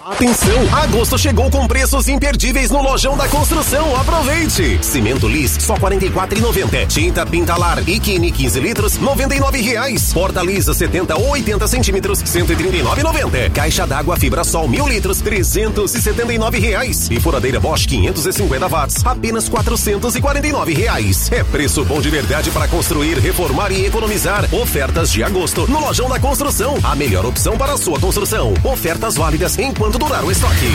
Atenção, agosto chegou com preços imperdíveis no Lojão da Construção. Aproveite! Cimento lis só R$ 44,90. Tinta Pintalar Ikine 15 litros R$ 99,00. Porta lisa 70 ou 80 centímetros R$ 139,90. Caixa d'água Fibra Sol 1000 litros R$ 379,00. E furadeira Bosch 550 watts apenas R$ 449,00. É preço bom de verdade para construir, reformar e economizar. Ofertas de agosto no Lojão da Construção. A melhor opção para a sua construção. Ofertas válidas enquanto durar o estoque.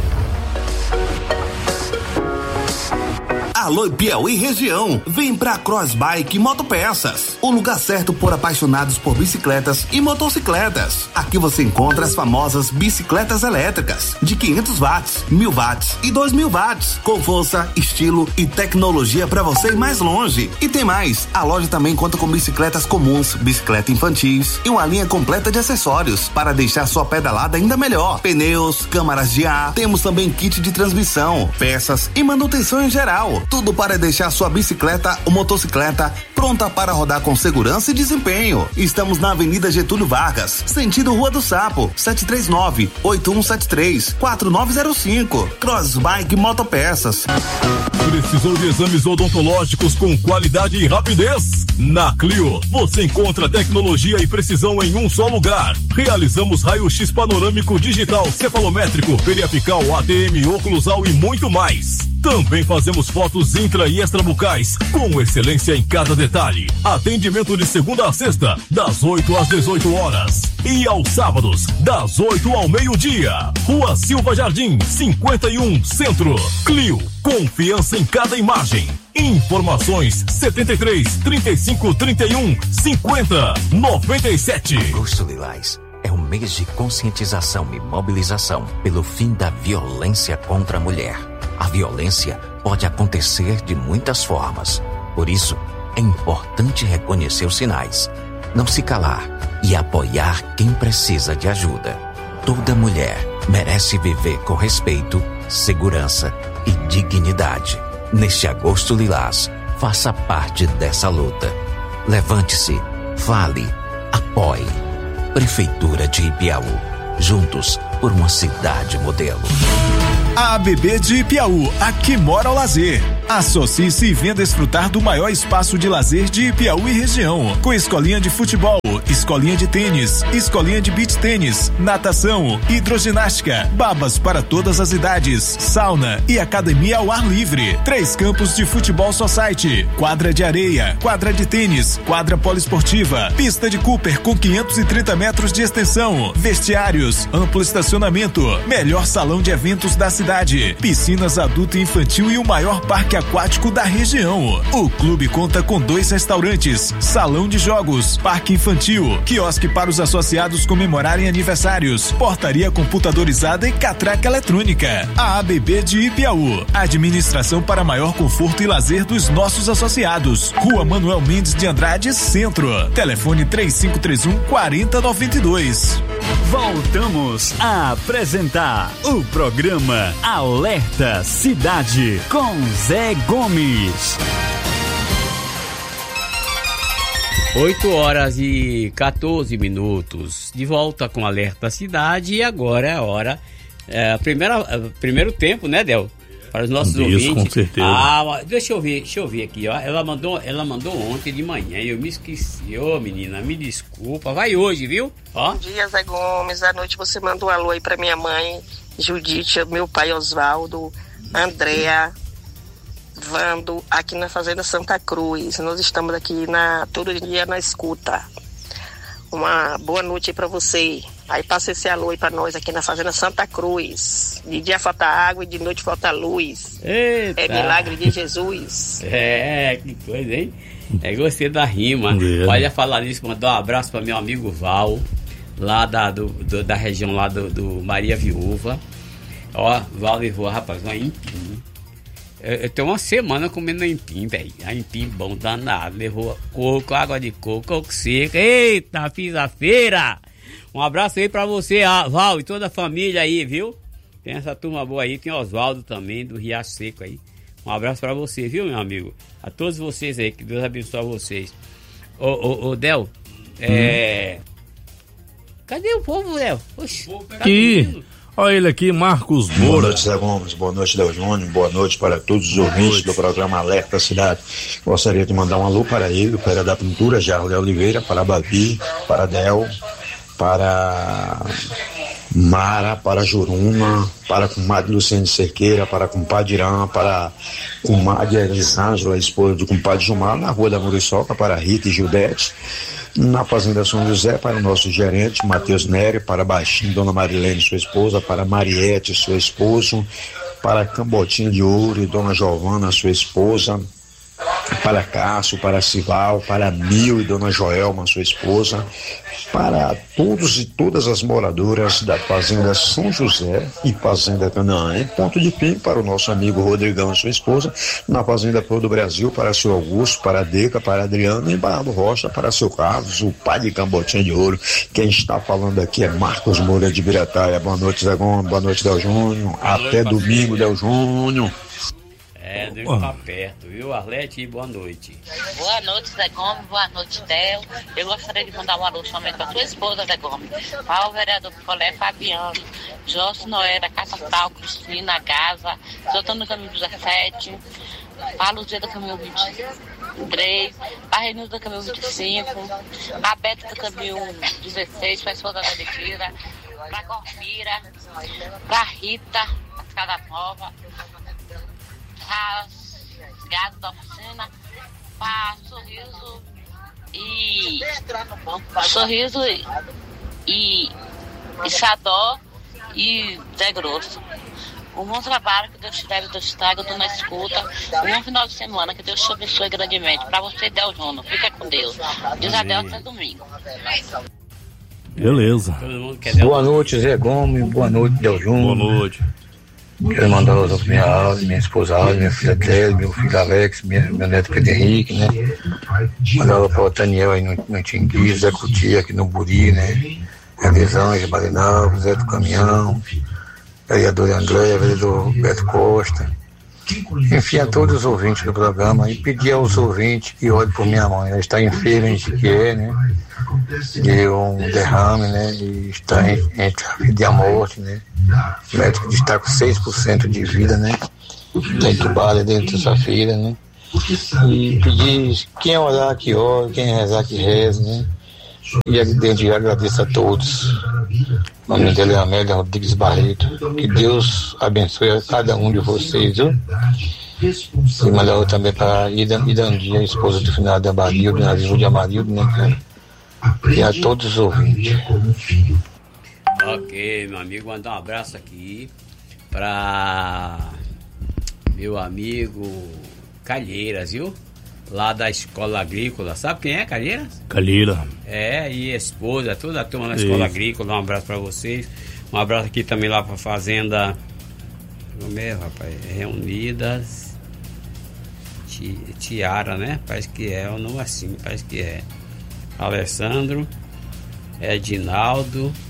Alô Piauí região, vem pra Crossbike Motopeças, o lugar certo por apaixonados por bicicletas e motocicletas. Aqui você encontra as famosas bicicletas elétricas de 500 watts, 1000 watts e 2000 watts, com força, estilo e tecnologia para você ir mais longe. E tem mais, a loja também conta com bicicletas comuns, bicicleta infantis e uma linha completa de acessórios para deixar sua pedalada ainda melhor. Pneus, câmaras de ar, temos também kit de transmissão, peças e manutenção em geral. Tudo para deixar sua bicicleta ou motocicleta pronta para rodar com segurança e desempenho. Estamos na Avenida Getúlio Vargas, sentido Rua do Sapo, 739-8173-4905. Crossbike Motopeças. Precisou de exames odontológicos com qualidade e rapidez? Na Clio, você encontra tecnologia e precisão em um só lugar. Realizamos raio-x panorâmico digital, cefalométrico, periapical, ATM, oclusal e muito mais. Também fazemos fotos intra e extrabucais, com excelência em cada detalhe. Atendimento de segunda a sexta, das 8 às 18 horas. E aos sábados, das 8 ao meio-dia. Rua Silva Jardim, 51, Centro. Clio, confiança em cada imagem. Informações 73 35 31 50 97. Agosto Lilás é um mês de conscientização e mobilização pelo fim da violência contra a mulher. A violência pode acontecer de muitas formas. Por isso, é importante reconhecer os sinais, não se calar e apoiar quem precisa de ajuda. Toda mulher merece viver com respeito, segurança e dignidade. Neste Agosto Lilás, faça parte dessa luta. Levante-se, fale, apoie. Prefeitura de Ipiaú. Juntos por uma cidade modelo. A ABB de Ipiaú, aqui mora o lazer. Associe-se e venha desfrutar do maior espaço de lazer de Ipiaú e região, com escolinha de futebol, escolinha de tênis, escolinha de beach tênis, natação, hidroginástica, babas para todas as idades, sauna e academia ao ar livre. 3 campos de futebol society, quadra de areia, quadra de tênis, quadra poliesportiva, pista de Cooper com 530 metros de extensão, vestiários, amplo estacionamento, melhor salão de eventos da cidade, piscinas adulto e infantil e o maior parque aquático da região. O clube conta com 2 restaurantes, salão de jogos, parque infantil, quiosque para os associados comemorarem aniversários, portaria computadorizada e catraca eletrônica. A ABB de Ipiaú, administração para maior conforto e lazer dos nossos associados. Rua Manuel Mendes de Andrade, Centro. Telefone 3531-4092. Voltamos a apresentar o programa Alerta Cidade com Zé Gomes. 8h14. De volta com Alerta Cidade e agora é a hora. Primeiro tempo, né, Del? Para os nossos ouvintes. Com certeza. Deixa eu ver aqui, ó. Ela mandou ontem de manhã e eu me esqueci. Ô, menina, me desculpa. Vai hoje, viu? Ó. Bom dia, Zé Gomes. À noite você manda um alô aí pra minha mãe, Judite, meu pai Osvaldo, Andréa, Vando, aqui na Fazenda Santa Cruz. Nós estamos aqui todo dia na escuta. Uma boa noite aí pra você. Aí passa esse alô aí pra nós aqui na Fazenda Santa Cruz. De dia falta água e de noite falta luz. Eita. É milagre de Jesus. Que coisa, hein? Gostei da rima. Olha, falar nisso, mandar um abraço pra meu amigo Val, lá da região lá do Maria Viúva. Ó, Val levou, rapaz, uma empim. Eu tenho uma semana comendo empim, velho. A empim bom danado. Levou coco, água de coco seca. Eita, fiz a feira! Um abraço aí pra você, Val, e toda a família aí, viu? Tem essa turma boa aí, tem Osvaldo também, do Riacho Seco aí. Um abraço pra você, viu, meu amigo? A todos vocês aí, que Deus abençoe vocês. Ô Del, cadê o povo, Del? Aqui, Olha ele aqui, Marcos Moura. Boa noite, Zé Gomes. Boa noite, Del Júnior. Boa noite para todos os ouvintes do programa Alerta Cidade. Gostaria de mandar um alô para ele, para da Pintura, Jarro Oliveira, para Babi, para Del, para Mara, para Juruna, para a comadre Luciane Cerqueira, para a compadre Irã, para a comadre Elisângela, esposa do compadre Gilmar, na Rua da Muriçoca, para Rita e Gildete. Na Fazenda São José, para o nosso gerente, Matheus Nery, para Baixinho, Dona Marilene, sua esposa, para Mariette, seu esposo, para Cambotinha de Ouro e Dona Giovana, sua esposa, para Cássio, para Cival, para Mil e Dona Joelma, sua esposa, para todos e todas as moradoras da Fazenda São José e Fazenda Canaã, em Ponto de Pim, para o nosso amigo Rodrigão e sua esposa, na Fazenda Flor do Brasil, para seu Augusto, para a Deca, para a Adriana e Barra do Rocha, para seu Carlos, o pai de Cambotinha de Ouro. Quem está falando aqui é Marcos Moura de Birataia. Boa noite, Zé Gomes, boa noite, Del Júnior, até domingo, Del Júnior. Deus tá perto, viu, Arlete? Boa noite. Boa noite, Zé Gomes. Boa noite, Del. Eu gostaria de mandar um alô somente para sua esposa, Zé Gomes, para o vereador Picolé Fabiano, Jorge Noé da Caçatal, Cristina Gaza, Doutor no Caminho 17, para a Luzia do Caminho 23, para a Renilda do Caminho 25, a Beta do Caminho 16, para a esposa da Defira, para a Corfira, para a Rita, a Casa Nova, as gatos da oficina, para Sorriso e Xadó e Zé Grosso. Um bom trabalho, que Deus te leve, Deus te traga, na escuta. Um bom final de semana, que Deus te abençoe grandemente. Para você, Del Júnior, fica com Deus. Deus adeus até domingo. Beleza. Boa noite, Zé Gomes. Boa noite, Del Júnior. Boa noite. Quero mandar um alô para minha Alves, minha esposa Alves, minha filha Clélia, meu filho Alex, meu neto Pedro Henrique, né? Mandar um alô para o Daniel aí no Tingui, Zé Cutia aqui no Buri, né? Elisângela, Marinalvo, Zé do Caminhão, vereador André, vereador Beto Costa. Enfim, a todos os ouvintes do programa, e pedir aos ouvintes que olhem por minha mãe. Ela está enferma em Chiquié, né? Deu um derrame, né? E está entre a vida e a morte, né? O médico está com 6% de vida, né? Está entubado dentro da sua filha, né? E pedir quem orar que ore, quem rezar que reze, né? E desde já agradeço a todos. O nome dele é Amélia Rodrigues Barreto. Que Deus abençoe a cada um de vocês, viu? E mandar também para Idandia, a esposa do final de Amarildo, navio de Amarildo, né, cara? E a todos os ouvintes. Ok, meu amigo, mandar um abraço aqui para meu amigo Calheiras, viu? Lá da Escola Agrícola. Sabe quem é Calheiras? Calheira. E a esposa, toda a turma da Escola Agrícola. Um abraço para vocês. Um abraço aqui também lá para a Fazenda. Como é, rapaz? Reunidas Tiara, né? Parece que é, ou não assim, parece que é. Alessandro, Edinaldo,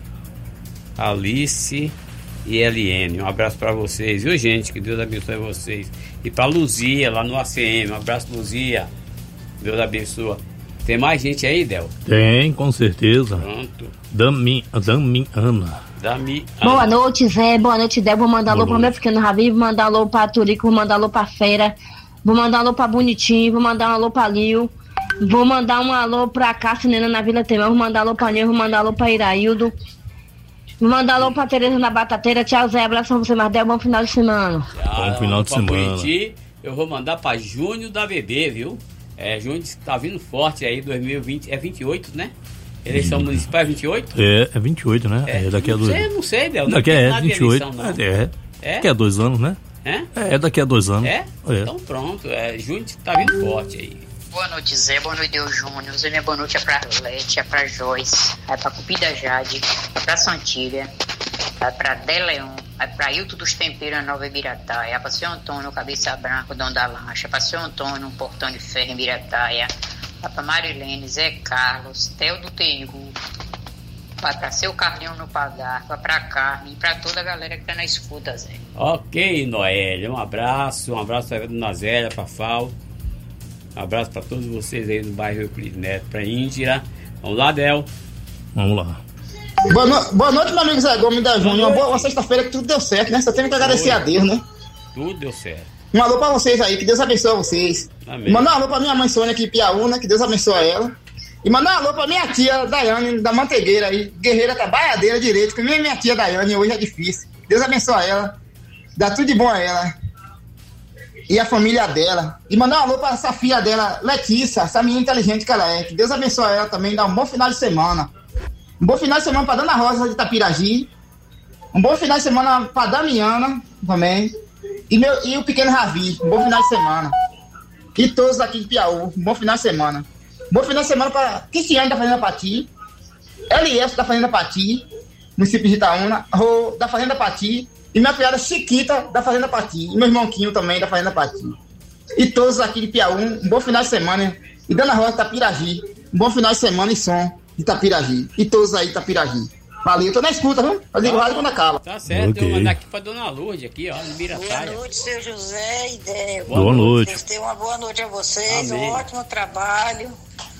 Alice e Eliene. Um abraço para vocês, viu, gente? Que Deus abençoe vocês. E para Luzia, lá no ACM. Um abraço, Luzia. Deus abençoe. Tem mais gente aí, Del? Tem, com certeza. Pronto. Damiana. Boa noite, Zé. Boa noite, Del. Vou mandar alô para meu pequeno Ravi. Vou mandar alô para Turico. Vou mandar alô para Feira. Vou mandar alô para Bonitinho. Vou mandar um alô para Lio. Vou mandar um alô pra Cássia Nena na Vila Temão. Vou mandar alô pra Nil. Vou mandar alô pra Iraildo. Vou mandar alô pra Tereza na Batateira. Tchau, Zé. Abraço pra você, Mardel. Bom final de semana. Bom final de semana. Buriti, eu vou mandar pra Júnior da BB, viu? Júnior tá vindo forte aí, 2020. É 28, né? Eleição municipal é 28? É 28, né? Daqui a 2 anos. Não sei, Del. Daqui é 28. Eleição, daqui a 2 anos, né? Daqui a 2 anos. Então pronto. Júnior tá vindo forte aí. Boa noite, Zé. Boa noite, Del Júnior. Zé, minha boa noite é pra Arlete, é pra Joyce, é pra Cupida Jade, é pra Santilha, é pra Deleon, é pra Hilton dos Temperos, Nova Ibirataia, é pra seu Antônio, Cabeça Branca, Dom da Lancha, é pra seu Antônio, um Portão de Ferro em Ibirataia, é pra Marilene, Zé Carlos, Theo do Tengu, vai pra seu Carlinho no Pagar, vai pra Carmen e pra toda a galera que tá na escuta, Zé. Ok, Noélia, um abraço pra Dona Zélia, pra Fal. Um abraço para todos vocês aí no bairro Euclides Neto, para Índira. Vamos lá, Del. Vamos lá. Boa noite, meu amigo Zé Gomes da Júnior. Uma boa sexta-feira que tudo deu certo, né? Só tem que agradecer a Deus, né? Tudo deu certo. Um alô pra vocês aí, que Deus abençoe vocês. Amém. Mandar um alô pra minha mãe Sônia aqui em Piauí, que Deus abençoe ela. E mandar um alô pra minha tia Daiane, da Mantegueira aí, guerreira trabalhadeira direito, que minha tia Daiane hoje é difícil. Deus abençoe ela, dá tudo de bom a ela. E a família dela. E mandar um alô pra essa filha dela, Letícia, essa menina inteligente que ela é. Que Deus abençoe ela também, dá um bom final de semana. Um bom final de semana pra Dona Rosa de Itapiragi. Um bom final de semana pra Damiana também. E o pequeno Ravi, um bom final de semana. E todos aqui de Piauí, um bom final de semana. Bom final de semana para Cristiane da Fazenda Pati, Elias da Fazenda Pati, município de Itaúna, Rô da Fazenda Pati, e minha filhada Chiquita da Fazenda Pati, e meu irmão Quinho também da Fazenda Pati. E todos aqui de Piauí, um bom final de semana. E Dona Rosa de Itapiragi, um bom final de semana e som de Itapiragi. E todos aí de Itapiragi. Valeu, eu tô na escuta, viu? Eu digo rádio quando acaba. Tá certo, okay. Eu vou mandar aqui pra Dona Lourdes, aqui, ó, no Birataia. Boa noite, seu José e Débora. Boa noite. Vocês tenham uma boa noite a vocês, Amém. Um ótimo trabalho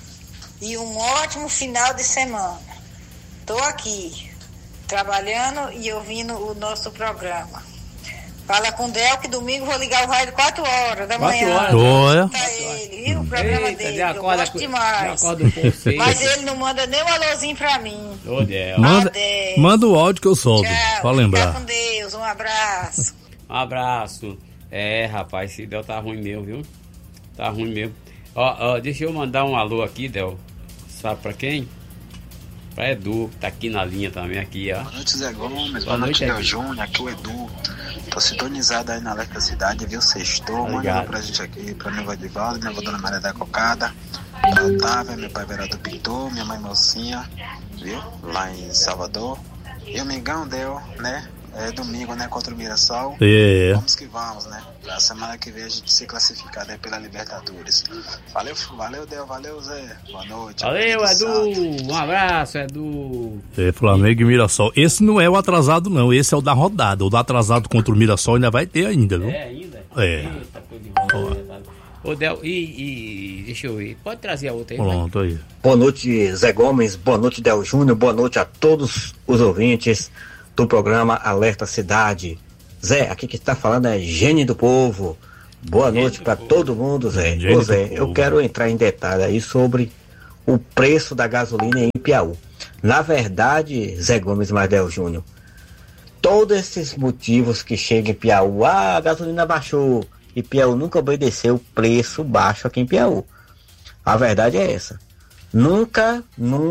e um ótimo final de semana. Tô aqui, trabalhando e ouvindo o nosso programa. Fala com o Del, que domingo vou ligar o rádio 4 horas da manhã. Olha. Ele, viu? O programa Eita, dele, eu gosto demais. Mas ele não manda nem um alôzinho pra mim. Ô, Del. Manda o áudio que eu solto, pra lembrar. Fica com Deus, um abraço. Um abraço. É, rapaz, esse Del tá ruim mesmo, viu? Tá ruim mesmo. Ó, deixa eu mandar um alô aqui, Del. Sabe pra quem? Pra Edu, que tá aqui na linha também, aqui, ó. Boa noite, Zé Gomes. Boa noite, Del Júnior. Aqui é o Edu. Tô sintonizado aí na Alerta Cidade, viu? Sextou. Manda pra gente aqui, pra minha avó Edivaldo, minha avó Dona Maria da Cocada, pra Otávia, meu pai Vereador Pintor, minha mãe Mocinha, viu? Lá em Salvador. E o Mingão Del, né? É domingo, né? Contra o Mirassol. Vamos que vamos, né? Pra semana que vem a gente se classificar, né? Pela Libertadores. Valeu, Del. Valeu, Zé. Boa noite. Valeu, Edu. Um abraço, Edu. Flamengo e Mirassol. Esse não é o atrasado, não. Esse é o da rodada. O da atrasado contra o Mirassol ainda vai ter ainda, viu? É, ainda? É. Eita, coisa de boa. Ô, Del, deixa eu ver. Pode trazer a outra aí. Pronto, aí. Boa noite, Zé Gomes. Boa noite, Del Júnior. Boa noite a todos os ouvintes do programa Alerta Cidade. Zé, aqui que está falando é Gênio do Povo. Boa noite para todo mundo, Zé. Ô, Zé, eu quero entrar em detalhe aí sobre o preço da gasolina em Piauí. Na verdade, Zé Gomes Mardel Júnior, todos esses motivos que chegam em Piauí, a gasolina baixou, e Piauí nunca obedeceu o preço baixo aqui em Piauí. A verdade é essa. Nunca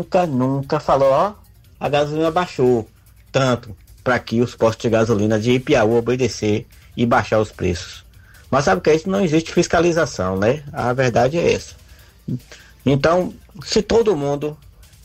falou, ó, a gasolina baixou tanto para que os postos de gasolina de Piauí obedecer e baixar os preços. Mas sabe que isso não existe fiscalização, né? A verdade é essa. Então, se todo mundo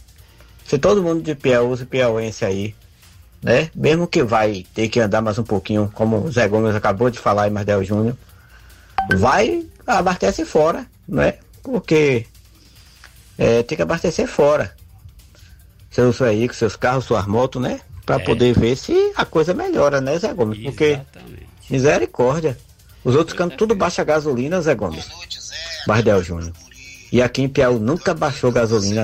de Piauí e piauense aí, né? Mesmo que vai ter que andar mais um pouquinho, como o Zé Gomes acabou de falar e Mardel Júnior, vai abastecer fora, né? Porque tem que abastecer fora. Seus veículos, seus carros, suas motos, né? Para poder ver se a coisa melhora, né, Zé Gomes? Porque, misericórdia, os outros cantos tudo baixa gasolina, Zé Gomes. Mardel Júnior. E aqui em Piauí nunca baixou gasolina.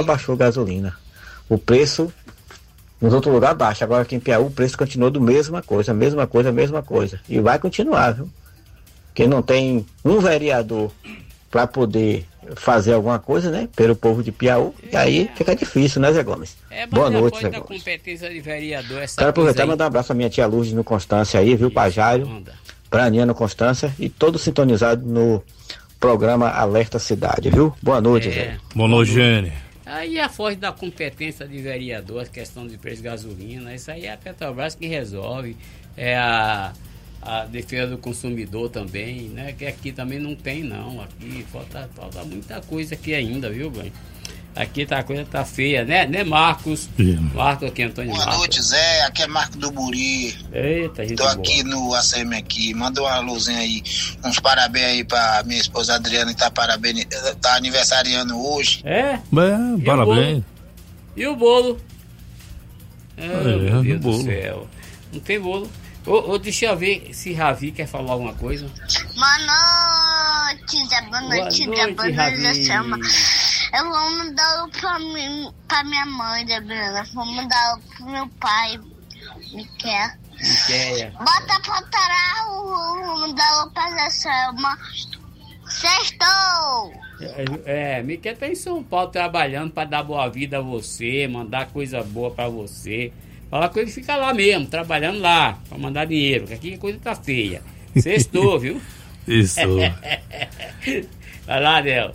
O preço nos outros lugares baixa. Agora aqui em Piauí o preço continua do mesma coisa. E vai continuar, viu? Porque não tem um vereador para poder fazer alguma coisa, né, pelo povo de Piauí, e aí fica difícil, né, Zé Gomes? Boa noite, Zé Gomes. Competência de vereador, quero aproveitar e mandar um abraço à minha tia Lourdes no Constância aí, viu, Pajário, pra Aninha no Constância, e todos sintonizados no programa Alerta Cidade, viu? Boa noite, Zé. Boa noite, Gene. Aí a força da competência de vereador, a questão de preço de gasolina, isso aí é a Petrobras que resolve, é a defesa do consumidor também, né? Que aqui também não tem, não. Aqui falta muita coisa aqui ainda, viu, Bem? Aqui a coisa tá feia, né, Marcos? Marcos aqui, Antônio Marcos. Boa noite, Zé. Aqui é Marcos do Buri. Eita, gente. Tô aqui no ACM aqui. Manda uma luzinha aí. Uns parabéns aí pra minha esposa Adriana, que tá aniversariando hoje. É? Parabéns. E o bolo? Meu Deus do céu. Não tem bolo. Deixa eu ver se Ravi quer falar alguma coisa. Boa noite, Zé. Boa noite, Débora. Eu vou mandar alô pra minha mãe, Gabriela. Vou mandar alô pro meu pai, Miquel. Bota pra tarar, vou mandar alô pra Selma. Sextou! Miquel tá em São Paulo trabalhando pra dar boa vida a você, mandar coisa boa pra você. Fala com ele, fica lá mesmo, trabalhando lá, pra mandar dinheiro, que aqui a coisa tá feia. Sextou, viu? Isso. Vai lá, Del.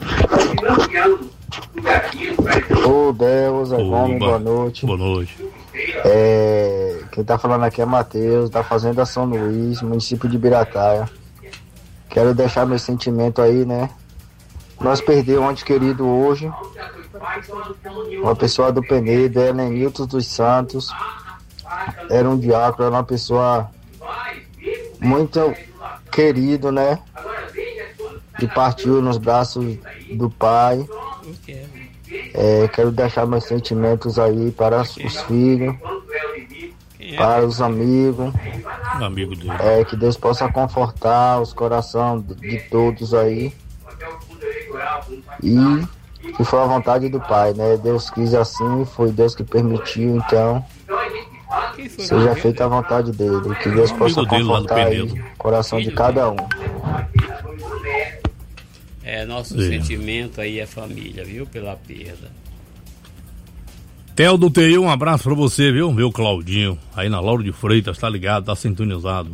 Ô, Del, Zé Gomes, boa noite. Boa noite. Quem tá falando aqui é Matheus, da Fazenda São Luís, município de Birataia. Quero deixar meu sentimento aí, né? Nós perdemos um ente querido hoje. Uma pessoa do Penedo, Helenilton dos Santos. Era um diácono, era uma pessoa muito querido, né? Que partiu nos braços do pai. Quero deixar meus sentimentos aí para os filhos, para os amigos. Amigo dele. Que Deus possa confortar os corações de todos aí. E que foi a vontade do Pai, né? Deus quis assim, foi Deus que permitiu, então seja feita a vontade dele. Que Deus possa confortar aí o coração de cada um. Nosso sentimento aí é família, viu? Pela perda. Theo do TI, um abraço pra você, viu? Meu Claudinho, aí na Lauro de Freitas, tá ligado, tá sintonizado.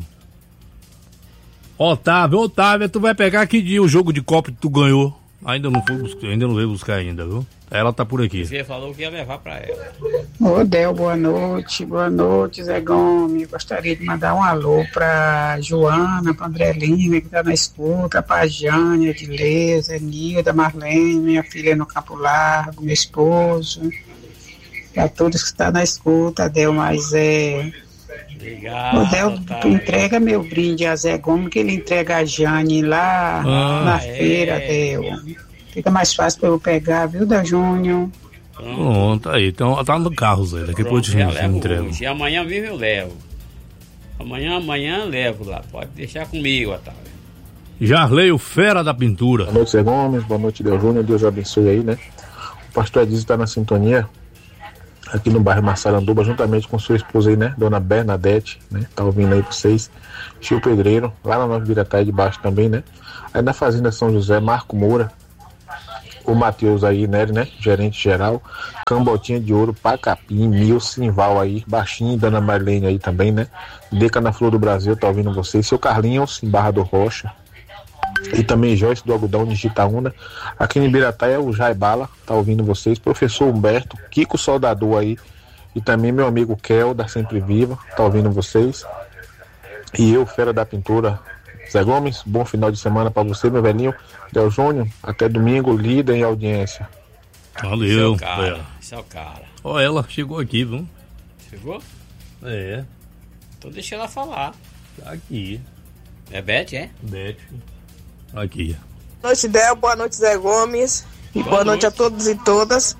Otávio, tu vai pegar que dia o jogo de Copa que tu ganhou? Ainda não veio buscar ainda, viu? Ela tá por aqui. Você falou que ia levar pra ela. Ô, Del, boa noite, Zé Gomes. Gostaria de mandar um alô pra Joana, pra Andrelina, que tá na escuta, pra Jânia, Edileza, Nilda, Marlene, minha filha no Campo Largo, meu esposo, pra todos que estão na escuta, Del, mas Obrigado, o Del entrega meu brinde a Zé Gomes, que ele entrega a Jane lá na feira, Del. Fica mais fácil pra eu pegar, viu, da Júnior? Pronto, aí, então tá no carro, Zé. Daqui a pouco eu entrego. E amanhã mesmo eu levo. Amanhã eu levo lá. Pode deixar comigo, Otávio. Jarley, o fera da pintura. Boa noite, Zé Gomes. Boa noite, Del Júnior. Deus abençoe aí, né? O pastor Edizio tá na sintonia aqui no bairro Massaranduba, juntamente com sua esposa aí, né? Dona Bernadette, né? Tá ouvindo aí pra vocês. Tio Pedreiro, lá na Nova Birataia de baixo também, né? Aí na Fazenda São José, Marco Moura, o Matheus aí, né? Gerente geral, Cambotinha de Ouro, Pacapim, Mil, Simval aí, Baixinho, Dona Marlene aí também, né? Deca na Flor do Brasil, tá ouvindo vocês. Seu Carlinhos, em Barra do Rocha. E também Joyce do Algodão de Gitaúna. Aqui em Birataia, o Jaibala, tá ouvindo vocês. Professor Humberto, Kiko Soldador aí. E também meu amigo Kel, da Sempre Viva, tá ouvindo vocês. E eu, fera da pintura, Zé Gomes, bom final de semana pra você, meu velhinho. Del Júnior, até domingo, líder em audiência. Valeu. Esse é o cara. Ó, ela chegou aqui, viu? Chegou? É. Então deixa ela falar. Tá aqui. É Beth, é? Beth. Aqui. Boa noite, Del. Boa noite, Zé Gomes. E boa noite a todos e todas.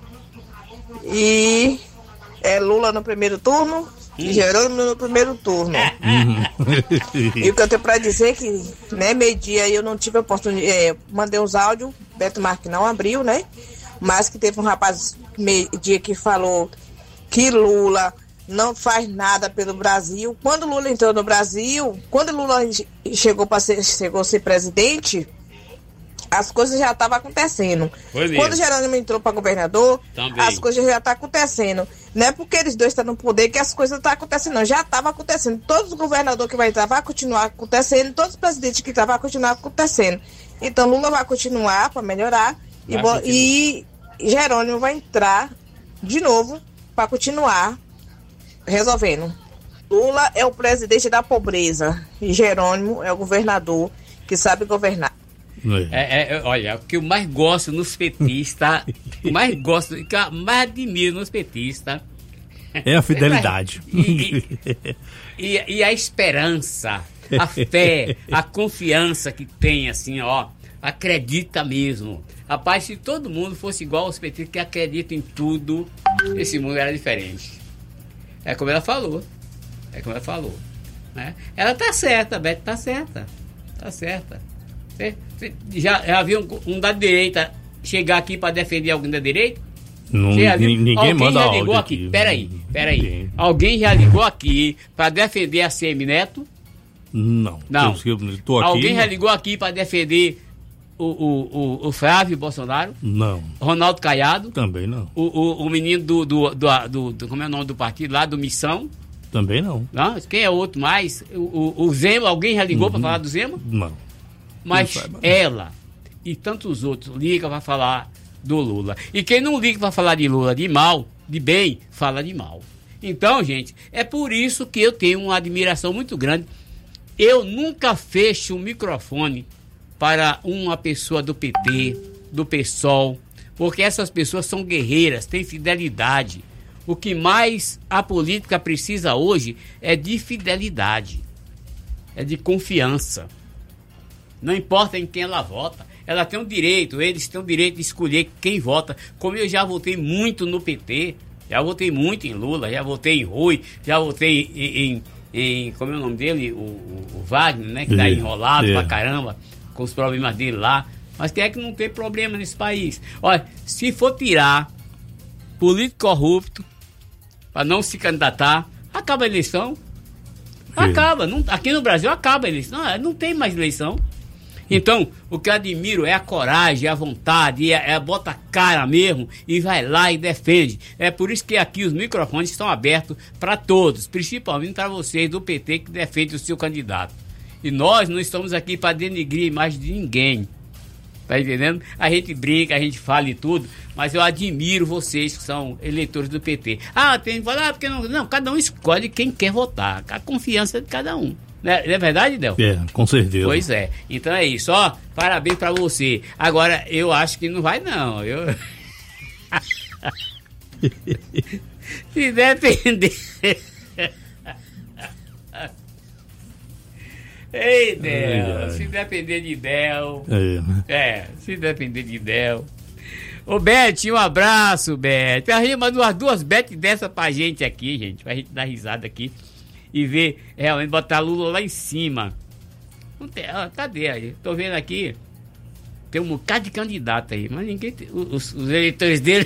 E Lula no primeiro turno e Jerônimo no primeiro turno. E o que eu tenho pra dizer é que, né, meio-dia eu não tive a oportunidade. Mandei uns áudios, Beto Marques não abriu, né? Mas que teve um rapaz meio-dia que falou que Lula não faz nada pelo Brasil. Quando Lula entrou no Brasil, quando Lula chegou a ser presidente, as coisas já estavam acontecendo. Quando Jerônimo entrou para governador, também. As coisas já estão acontecendo. Não é porque eles dois estão no poder que as coisas estão acontecendo, não. Já estava acontecendo. Todos os governadores que vai entrar vai continuar acontecendo, todos os presidentes que entrar vai continuar acontecendo. Então Lula vai continuar para melhorar e Jerônimo vai entrar de novo para continuar resolvendo. Lula é o presidente da pobreza e Jerônimo é o governador que sabe governar. Olha, o que eu mais gosto nos petistas, o que eu mais admiro nos petistas é a fidelidade. E a esperança, a fé, a confiança que tem, assim, ó, acredita mesmo. Rapaz, se todo mundo fosse igual aos petistas que acreditam em tudo, esse mundo era diferente. É como ela falou. Né? Ela tá certa, a Beth tá certa. Já havia um da direita chegar aqui para defender alguém da direita? Ninguém manda já ligou aqui. Peraí. Alguém já ligou aqui para defender a Semineto? Não. Eu tô aqui, alguém já ligou aqui para defender o Flávio Bolsonaro? Não. Ronaldo Caiado? Também não. O menino do como é o nome do partido lá, do Missão? Também não. Não? Quem é outro mais? O Zema, alguém já ligou para falar do Zema? Não. Mas ela e tantos outros ligam para falar do Lula. E quem não liga para falar de Lula de mal, de bem, fala de mal. Então, gente, é por isso que eu tenho uma admiração muito grande. Eu nunca fecho o microfone para uma pessoa do PT, do PSOL, porque essas pessoas são guerreiras, têm fidelidade. O que mais a política precisa hoje é de fidelidade, é de confiança. Não importa em quem ela vota. Ela tem o direito, eles têm o direito de escolher quem vota. Como eu já votei muito no PT, já votei muito em Lula, já votei em Rui, já votei em como é o nome dele? O Wagner, né? Que tá enrolado pra caramba com os problemas dele lá. Mas quem é que não tem problema nesse país? Olha, se for tirar político corrupto para não se candidatar, acaba a eleição. Acaba. Não, aqui no Brasil acaba a eleição. Não tem mais eleição. Então, o que eu admiro é a coragem, a vontade, bota a cara mesmo e vai lá e defende. É por isso que aqui os microfones estão abertos para todos, principalmente para vocês do PT que defende o seu candidato. E nós não estamos aqui para denigrir a imagem de ninguém. Tá entendendo? A gente brinca, a gente fala e tudo, mas eu admiro vocês que são eleitores do PT. Tem que falar, porque não, cada um escolhe quem quer votar, a confiança de cada um. Não é verdade, Del? Com certeza. Pois é. Então é isso. Parabéns pra você. Agora, eu acho que não vai, não. Se depender... Ei, Del. Se depender de Del... se depender de Del... Ô, Beth, um abraço, Beth. A gente manda umas 2 Beth dessa pra gente aqui, gente. Pra gente dar risada aqui. E ver, realmente, botar Lula lá em cima. Não tem, cadê aí? Tô vendo aqui, tem um bocado de candidato aí, mas ninguém tem, os eleitores dele...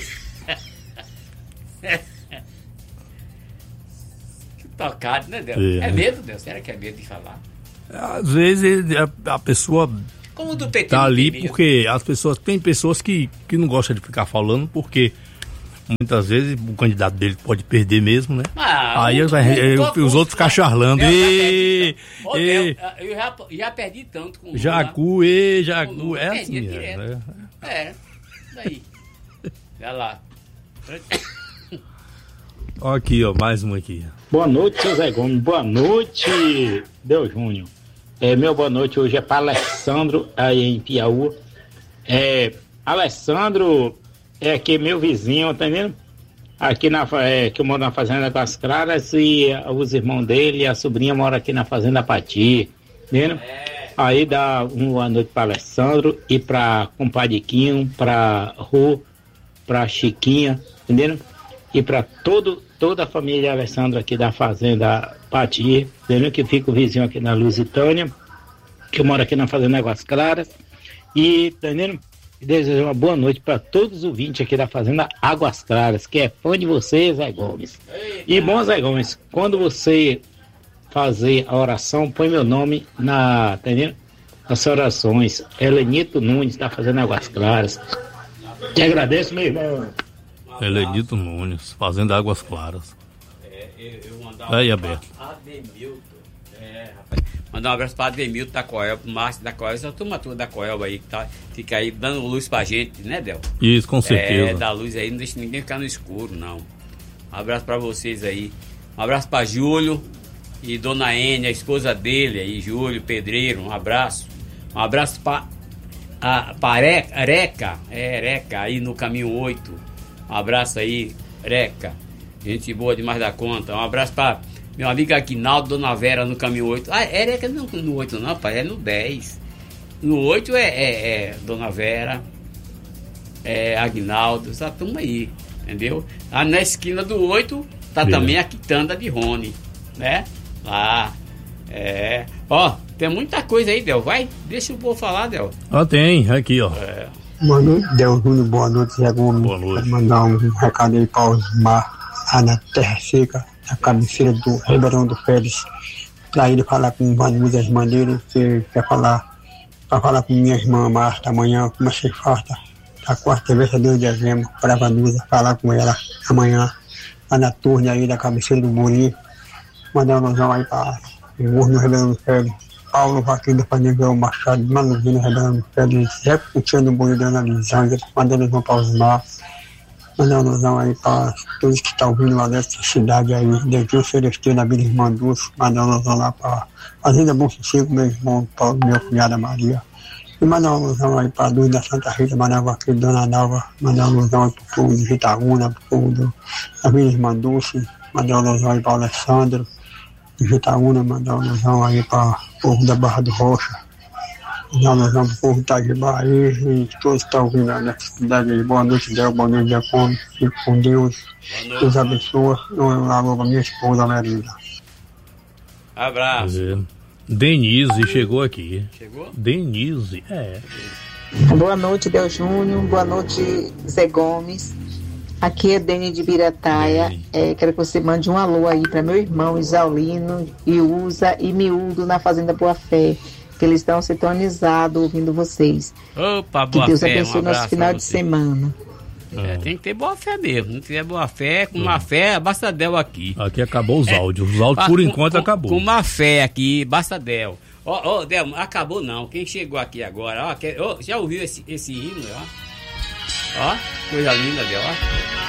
Que tocado, né, Deus? É medo, Deus? Será que é medo de falar? Às vezes a pessoa como do PT tá ali porque as pessoas, tem pessoas que não gostam de ficar falando porque... Muitas vezes o candidato dele pode perder mesmo, né? Aí os outros ficam charlando. Eu já perdi tanto com o Jacu. É assim, né? Daí. Olha lá. Aqui, mais um aqui. Boa noite, seu Zé Gomes. Boa noite, Del Júnior. Meu boa noite hoje é para Alessandro, aí em Piauí. Alessandro... É aqui meu vizinho, tá entendendo? Aqui que eu moro na Fazenda das Claras e os irmãos dele e a sobrinha moram aqui na Fazenda Pati, entendeu? Aí dá uma boa noite para Alessandro e para compadre Quinho, para Rô, para Chiquinha, entendeu? E para toda a família de Alessandro aqui da Fazenda Pati, entendeu? Que fica o vizinho aqui na Lusitânia, que eu moro aqui na Fazenda Águas Claras e, entendeu? E desejo uma boa noite para todos os ouvintes aqui da Fazenda Águas Claras, que é fã de você, Zé Gomes. E bom, Zé Gomes, quando você fazer a oração, põe meu nome tá entendendo? Nas orações. Helenito Nunes da Fazenda Águas Claras. Te agradeço, meu irmão. Helenito Nunes, Fazenda Águas Claras. Aí, aberto. Mandar um abraço para Ademilton da Coelba, pro Márcio da Coelba, essa turma toda da Coelba aí, que fica aí dando luz pra gente, né, Del? Isso, com certeza. Dá luz aí, não deixa ninguém ficar no escuro, não. Um abraço pra vocês aí. Um abraço pra Júlio e Dona Ene, a esposa dele aí, Júlio Pedreiro, um abraço. Um abraço pra Reca, aí no caminho 8. Um abraço aí, Reca. Gente boa demais da conta. Um abraço pra meu amigo Aguinaldo, Dona Vera no caminho 8. Reca não no 8 não, pai, é no 10. No 8 é Dona Vera, Aguinaldo, essa turma aí, entendeu? Lá na esquina do 8 tá também a quitanda de Rony, né? Lá, tem muita coisa aí, Del, vai, deixa o povo falar, Del. Tem, aqui, ó. Boa noite, Del Júnior. Boa noite, Zé Gomes. Boa noite. Quero mandar um recado aí para Osmar, lá na Terra Seca, na cabeceira do Ribeirão do Félix, para ele falar com o Vanusa, a irmã dele, que quer falar, para falar com minha irmã Marta amanhã, como achei farta, da quarta vez 2 de dezembro, para a Vanusa, falar com ela amanhã, lá na torre aí da cabeceira do Muri, mandar um alusão aí para o Urno Ribeirão do Félix. Paulo Vaquinho da Paniguel Machado, Manuvino, Renan Félix, Zé Putinho, Bonidana Lisângela, mandando alusão para os mar, mandando alusão aí para todos que estão ouvindo lá dessa cidade aí, desde o Celestino, na Vila Irmã Dulce, mandando alusão lá para a Fazenda Bom Sossego, meu irmão Paulo, minha cunhada Maria, e mandando alusão aí para a Luz da Santa Rita, mandando aqui Dona Nova, mandando alusão aí para o povo de Vitaúna, para o povo da Vila Irmã Dulce, mandando alusão aí para o Alessandro, de Vitaúna, mandar uma alusão aí para o povo da Barra do Rocha, mandar uma alusão para o povo de Itajubá aí, e todos estão ouvindo nessa cidade aí. Boa noite, Del, boa noite, Diacone, fique com Deus, Deus abençoe, eu alô para minha esposa, Melinda. Abraço. Denise chegou aqui. Chegou? Denise, Boa noite, Del Júnior, boa noite, Zé Gomes. Aqui é Deni de Birataia. Quero que você mande um alô aí para meu irmão Isaulino, Iusa e Miúdo na Fazenda Boa Fé, que eles estão sintonizados ouvindo vocês. Opa, boa que Deus fé, abençoe nosso final de semana. Tem que ter boa fé mesmo. Não tiver boa fé, com má fé, basta Del aqui. Aqui acabou os áudios. Os áudios, por enquanto, acabou. Com má fé aqui, basta Del. Del, acabou não. Quem chegou aqui agora, já ouviu esse hino, ó? Ó, coisa linda, Del, ó.